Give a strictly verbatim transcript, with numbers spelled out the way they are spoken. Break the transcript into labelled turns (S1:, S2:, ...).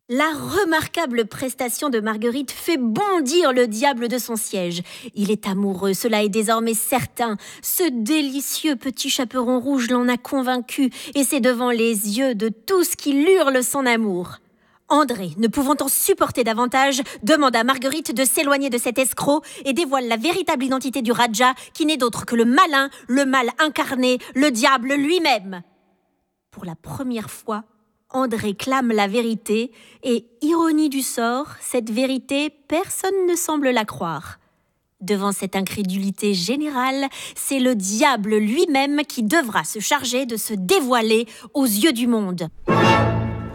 S1: La remarquable prestation de Marguerite fait bondir le diable de son siège. Il est amoureux, cela est désormais certain. Ce délicieux petit chaperon rouge l'en a convaincu, et c'est devant les yeux de tous qu'il hurle son amour. André, ne pouvant en supporter davantage, demande à Marguerite de s'éloigner de cet escroc et dévoile la véritable identité du Raja, qui n'est d'autre que le malin, le mal incarné, le diable lui-même. Pour la première fois, André clame la vérité et, ironie du sort, cette vérité, personne ne semble la croire. Devant cette incrédulité générale, c'est le diable lui-même qui devra se charger de se dévoiler aux yeux du monde.